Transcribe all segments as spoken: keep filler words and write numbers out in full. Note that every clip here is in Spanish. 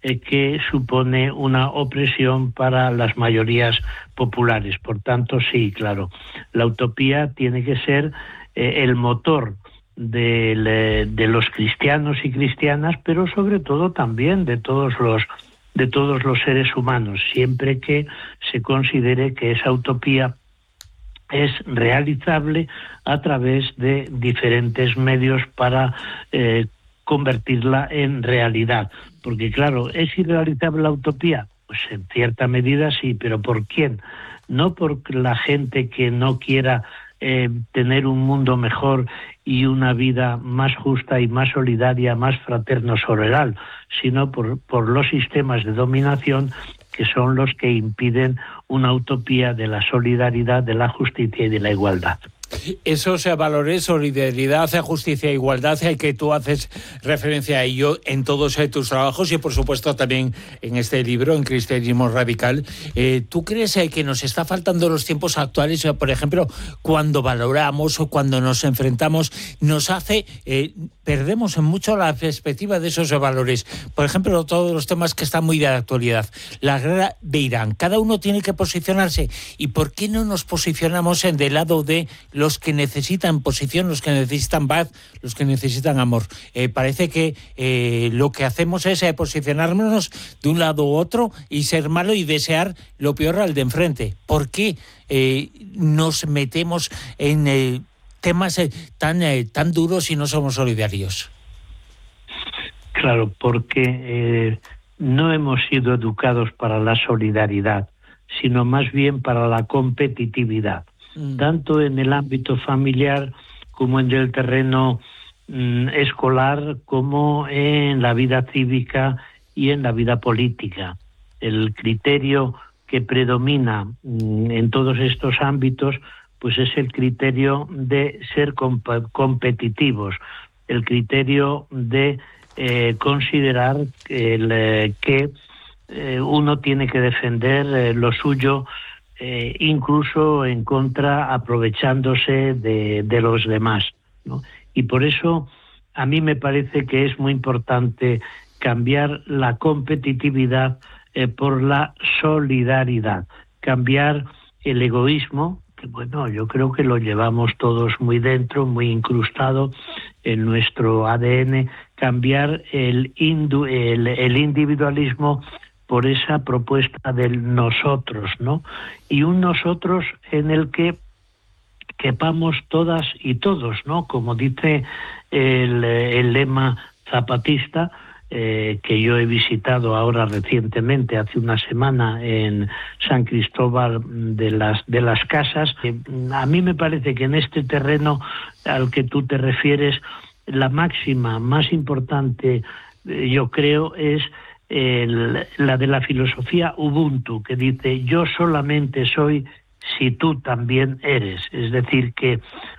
eh, que supone una opresión para las mayorías populares. Por tanto, sí, claro, la utopía tiene que ser eh, el motor de, de los cristianos y cristianas, pero sobre todo también de todos los de todos los seres humanos, siempre que se considere que esa utopía es realizable a través de diferentes medios para eh, convertirla en realidad. Porque claro, ¿es irrealizable la utopía? Pues en cierta medida sí, pero ¿por quién? No por la gente que no quiera eh, tener un mundo mejor y una vida más justa y más solidaria, más fraterno-sororal, sino por, por los sistemas de dominación que son los que impiden una utopía de la solidaridad, de la justicia y de la igualdad. Esos valores, solidaridad, justicia e igualdad, que tú haces referencia a ello en todos tus trabajos y por supuesto también en este libro, en Cristianismo Radical, eh, ¿tú crees que nos está faltando los tiempos actuales? Por ejemplo, cuando valoramos o cuando nos enfrentamos, nos hace, eh, perdemos mucho la perspectiva de esos valores. Por ejemplo, todos los temas que están muy de actualidad, la guerra de Irán, cada uno tiene que posicionarse. ¿Y por qué no nos posicionamos en del lado de los que necesitan posición, los que necesitan paz, los que necesitan amor? Eh, parece que eh, lo que hacemos es eh, posicionarnos de un lado u otro y ser malo y desear lo peor al de enfrente. ¿Por qué eh, nos metemos en eh, temas eh, tan, eh, tan duros y no somos solidarios? Claro, porque eh, no hemos sido educados para la solidaridad, sino más bien para la competitividad. Tanto en el ámbito familiar como en el terreno mm, escolar, como en la vida cívica y en la vida política. El criterio que predomina mm, en todos estos ámbitos pues es el criterio de ser comp- competitivos, el criterio de eh, considerar el, eh, que eh, uno tiene que defender eh, lo suyo, Eh, incluso en contra, aprovechándose de, de los demás, ¿no? Y por eso a mí me parece que es muy importante cambiar la competitividad eh, por la solidaridad, cambiar el egoísmo, que bueno, yo creo que lo llevamos todos muy dentro, muy incrustado en nuestro A D N, cambiar el, indu, el, el individualismo por esa propuesta del nosotros, ¿no? Y un nosotros en el que quepamos todas y todos, ¿no? Como dice el, el lema zapatista, eh, que yo he visitado ahora recientemente, hace una semana, en San Cristóbal de las, de las Casas. Eh, a mí me parece que en este terreno al que tú te refieres, la máxima más importante, eh, yo creo, es El, la de la filosofía Ubuntu, que dice: yo solamente soy si tú también eres. Es decir, que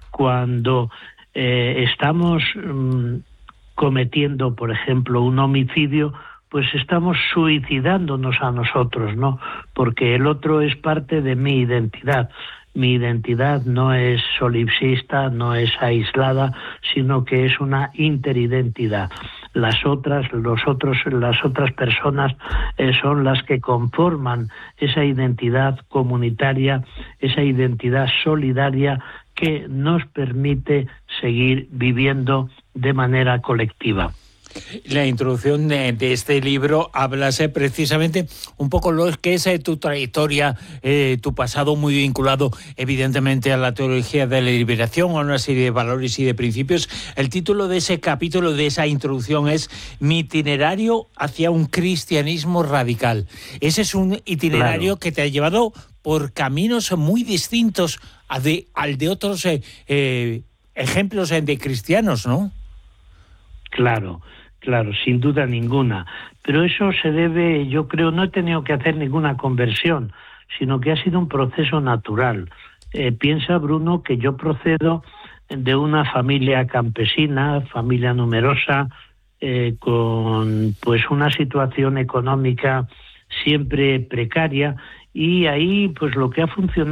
cuando eh, estamos mmm, cometiendo, por ejemplo, un homicidio, pues estamos suicidándonos a nosotros, ¿no? Porque el otro es parte de mi identidad. Mi identidad no es solipsista, no es aislada, sino que es una interidentidad. Las otras, los otros, las otras personas eh, son las que conforman esa identidad comunitaria, esa identidad solidaria que nos permite seguir viviendo de manera colectiva. La introducción de, de este libro hablas eh, precisamente un poco lo que es eh, tu trayectoria, eh, tu pasado muy vinculado evidentemente a la teología de la liberación, a una serie de valores y de principios. El título de ese capítulo, de esa introducción, es Mi itinerario hacia un cristianismo radical. Ese es un itinerario, claro, que te ha llevado por caminos muy distintos a de, al de otros eh, eh, ejemplos de cristianos, ¿no? Claro. Claro, sin duda ninguna. Pero eso se debe, yo creo, no he tenido que hacer ninguna conversión, sino que ha sido un proceso natural. Eh, piensa, Bruno, que yo procedo de una familia campesina, familia numerosa, eh, con pues una situación económica siempre precaria, y ahí pues lo que ha funcionado